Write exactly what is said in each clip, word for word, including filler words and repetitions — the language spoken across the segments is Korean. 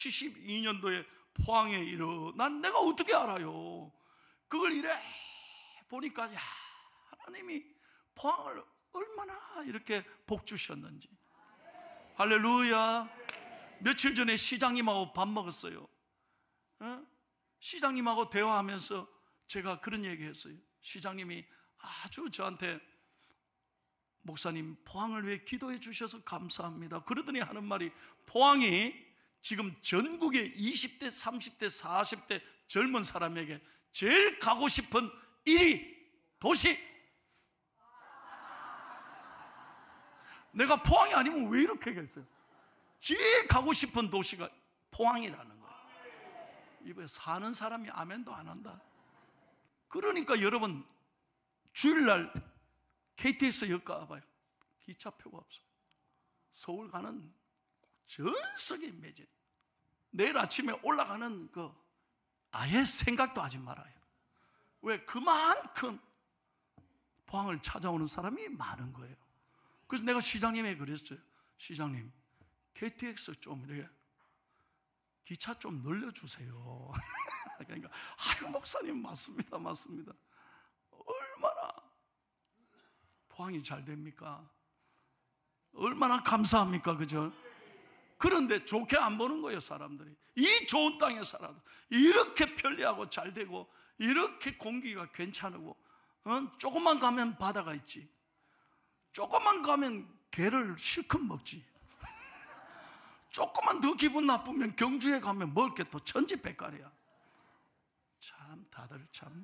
칠십이 년도에 포항에 일어난 내가 어떻게 알아요? 그걸 이래 보니까 야, 하나님이 포항을 얼마나 이렇게 복 주셨는지. 할렐루야. 며칠 전에 시장님하고 밥 먹었어요. 어? 시장님하고 대화하면서 제가 그런 얘기 했어요. 시장님이 아주 저한테 목사님 포항을 위해 기도해 주셔서 감사합니다 그러더니 하는 말이, 포항이 지금 전국의 이십 대, 삼십 대, 사십 대 젊은 사람에게 제일 가고 싶은 일 위 도시. 내가 포항이 아니면 왜 이렇게 얘기했어요? 제일 가고 싶은 도시가 포항이라는 거예요. 이번에 사는 사람이 아멘도 안 한다. 그러니까 여러분, 주일날 케이티엑스 역 가봐요. 기차표가 없어요. 서울 가는 전석이 매진. 내일 아침에 올라가는 거 아예 생각도 하지 말아요. 왜? 그만큼 포항을 찾아오는 사람이 많은 거예요. 그래서 내가 시장님에 그랬어요. 시장님, 케이티엑스 좀 이렇게 기차 좀 늘려주세요. 그러니까 아유 목사님 맞습니다 맞습니다. 얼마나 포항이 잘 됩니까? 얼마나 감사합니까? 그죠? 그런데 좋게 안 보는 거예요. 사람들이 이 좋은 땅에 살아도 이렇게 편리하고 잘 되고 이렇게 공기가 괜찮고, 어? 조금만 가면 바다가 있지, 조금만 가면 게를 실컷 먹지, 조금만 더 기분 나쁘면 경주에 가면 먹을 게 또 천지백갈이야. 참 다들 참.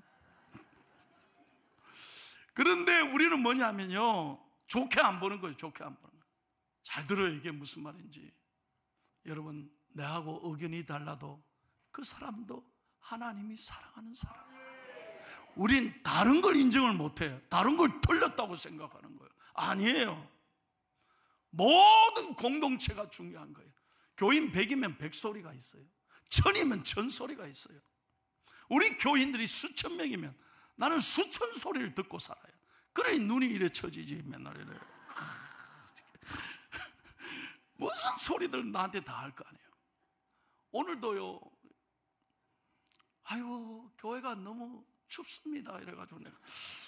그런데 우리는 뭐냐면요, 좋게 안 보는 거예요. 좋게 안 보는 거예요. 잘 들어요. 이게 무슨 말인지. 여러분, 내하고 의견이 달라도 그 사람도 하나님이 사랑하는 사람. 우린 다른 걸 인정을 못해요. 다른 걸 틀렸다고 생각하는 거예요. 아니에요. 모든 공동체가 중요한 거예요. 교인 백이면 백소리가 있어요. 천이면 천소리가 있어요. 우리 교인들이 수천 명이면 나는 수천 소리를 듣고 살아요. 그래 눈이 이래 처지지 맨날 이래. 무슨 소리들 나한테 다 할 거 아니에요. 오늘도요, 아유 교회가 너무 춥습니다 이래가지고 내가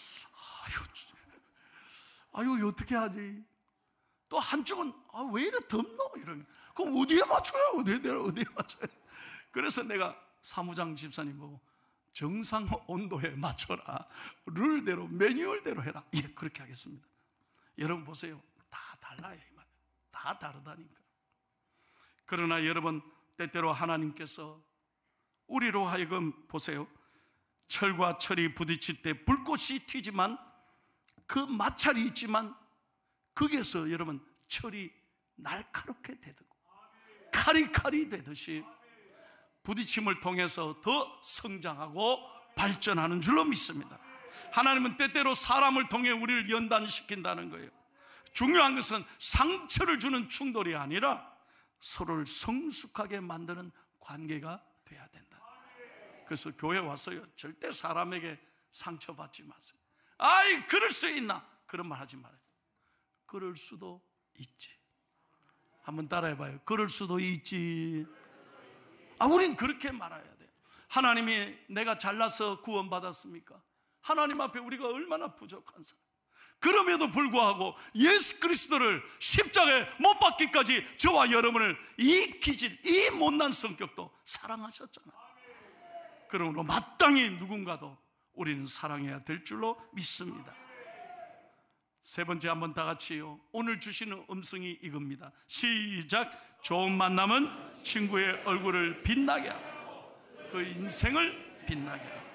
아유 아유 어떻게 하지. 또 한쪽은 아, 왜 이래 덥노 이러면, 그럼 어디에 맞춰요? 어디에 내려 어디에 맞춰요? 그래서 내가 사무장 집사님 보고 정상 온도에 맞춰라, 룰대로 매뉴얼대로 해라. 예, 그렇게 하겠습니다. 여러분 보세요, 다 달라요. 이 말 다 다르다니까. 그러나 여러분, 때때로 하나님께서 우리로 하여금 보세요, 철과 철이 부딪힐 때 불꽃이 튀지만 그 마찰이 있지만 거기에서 여러분 철이 날카롭게 되고 칼이 칼이 되듯이 부딪힘을 통해서 더 성장하고 발전하는 줄로 믿습니다. 하나님은 때때로 사람을 통해 우리를 연단시킨다는 거예요. 중요한 것은 상처를 주는 충돌이 아니라 서로를 성숙하게 만드는 관계가 돼야 된다. 그래서 교회 와서요, 절대 사람에게 상처받지 마세요. 아이 그럴 수 있나, 그런 말 하지 말아요. 그럴 수도 있지. 한번 따라해봐요. 그럴 수도 있지. 아, 우린 그렇게 말해야 돼요. 하나님이 내가 잘나서 구원받았습니까? 하나님 앞에 우리가 얼마나 부족한 사람. 그럼에도 불구하고 예수 그리스도를 십자가에 못 박기까지 저와 여러분을 이 기질, 이 못난 성격도 사랑하셨잖아요. 그러므로 마땅히 누군가도 우리는 사랑해야 될 줄로 믿습니다. 세 번째, 한번 다 같이요. 오늘 주시는 음성이 이겁니다. 시작. 좋은 만남은 친구의 얼굴을 빛나게 하고 그 인생을 빛나게 하고.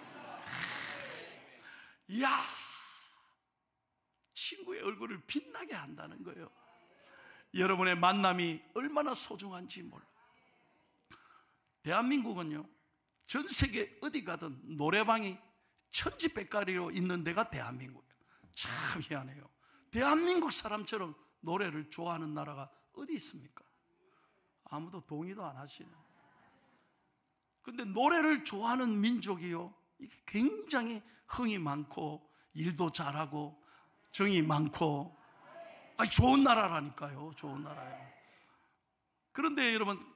이야, 친구의 얼굴을 빛나게 한다는 거예요. 여러분의 만남이 얼마나 소중한지 몰라. 대한민국은요, 전 세계 어디 가든 노래방이 천지백가리로 있는 데가 대한민국이에요. 참 희한해요. 대한민국 사람처럼 노래를 좋아하는 나라가 어디 있습니까? 아무도 동의도 안 하시네. 근데 노래를 좋아하는 민족이요, 이게 굉장히 흥이 많고 일도 잘하고 정이 많고, 아니 좋은 나라라니까요. 좋은 나라예요. 그런데 여러분,